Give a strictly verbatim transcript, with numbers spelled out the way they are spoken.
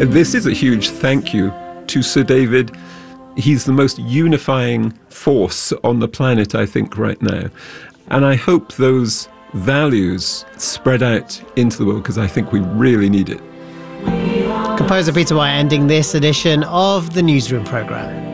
This is a huge thank you to Sir David. He's the most unifying force on the planet, I think, right now. And I hope those values spread out into the world, because I think we really need it. Composer Peter White ending this edition of the Newsroom programme.